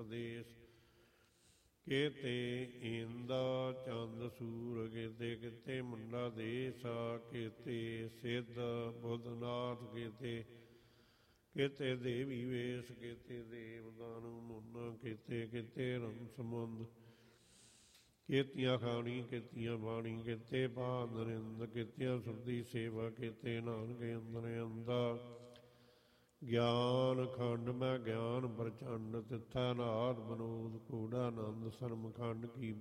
ਪ੍ਰਦੇਸ਼। ਕੇਤੇ ਇੰਦਾ ਚੰਦ ਸੂਰ ਕੇਤੇ ਕਿਤੇ ਮੁੰਡਾ ਦੇਸਾ। ਕੇਤੇ ਸਿੱਧ ਬੁੱਧਨਾਥ ਕੇਤੇ ਕੇਤੇ ਦੇਵੀ ਵੇਸ। ਕੇਤੇ ਦੇਵ ਦਾਨਵ ਮੁੰਨਾ ਕੇਤੇ ਕਿਤੇ ਰਮ ਸਮੁੰਦ। ਕੇਤੀਆਂ ਖਾਣੀ ਕੇਤੀਆਂ ਬਾਣੀ ਕੇਤੇ ਬਾਦ ਨਰਿੰਦ। ਕੇਤੀਆਂ ਸੁਰਦੀ ਸੇਵਾ ਕੇਤੇ ਨਾਨਕ ਅੰਦਰ ਅੰਦਾ। ਗਿਆਨ ਖੰਡ ਮੈਂ ਗਿਆਨ ਪ੍ਰਚੰਡ ਤਿੱਥੈ ਨਾਦ ਬਨੋਦ। ਕੂੜਾਨੰਦ ਸਰਮ ਖੰਡ ਕੀ